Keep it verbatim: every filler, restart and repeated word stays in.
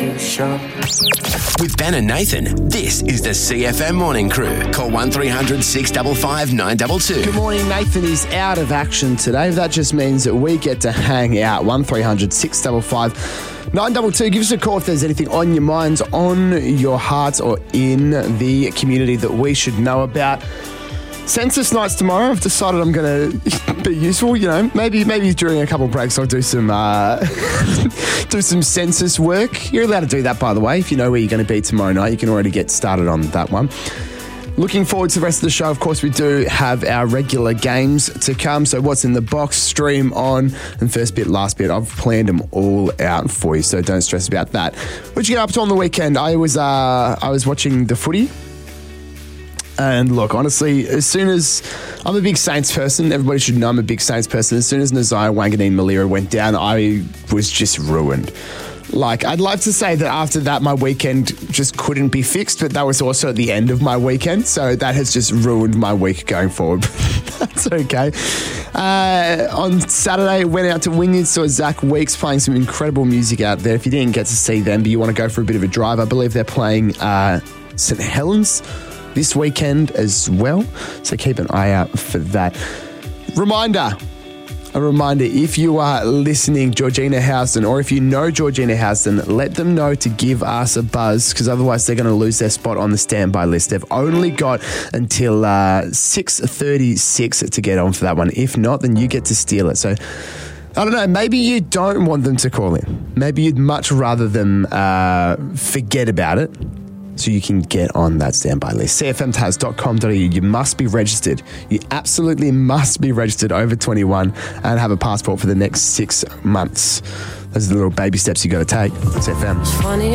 too sure. With Ben and Nathan, this is the C F M Morning Crew. Call one three hundred six five five nine two two. Good morning. Nathan is out of action today. That just means that we get to hang out. one three hundred six five five nine two two. Give us a call if there's anything on your minds, on your hearts, or in the community that we should know about. Census night's tomorrow. I've decided I'm going to be useful. You know, maybe maybe during a couple of breaks I'll do some uh, do some census work. You're allowed to do that, by the way. If you know where you're going to be tomorrow night, you can already get started on that one. Looking forward to the rest of the show. Of course, we do have our regular games to come. So what's in the box, stream on, and first bit, last bit. I've planned them all out for you, so don't stress about that. What'd you get up to on the weekend? I was uh, I was watching the footy. And look, honestly, as soon as I'm a big Saints person, everybody should know I'm a big Saints person. As soon as Nazaya Wanganeen-Malira went down, I was just ruined. Like, I'd like to say that after that, my weekend just couldn't be fixed, but that was also at the end of my weekend. So that has just ruined my week going forward. That's okay. Uh, on Saturday, went out to Wynyard, saw Zach Weeks playing some incredible music out there. If you didn't get to see them, but you want to go for a bit of a drive, I believe they're playing uh, St Helens this weekend as well, so keep an eye out for that. Reminder, a reminder, if you are listening, Georgina Houston, or if you know Georgina Houston, let them know to give us a buzz, because otherwise they're going to lose their spot on the standby list. They've only got until uh, six thirty-six to get on for that one. If not, then you get to steal it. So I don't know, maybe you don't want them to call in. Maybe you'd much rather them uh, forget about it, so you can get on that standby list. c f m tas dot com dot a u. You must be registered. You absolutely must be registered over twenty-one and have a passport for the next six months. Those are the little baby steps you got to take. C F M.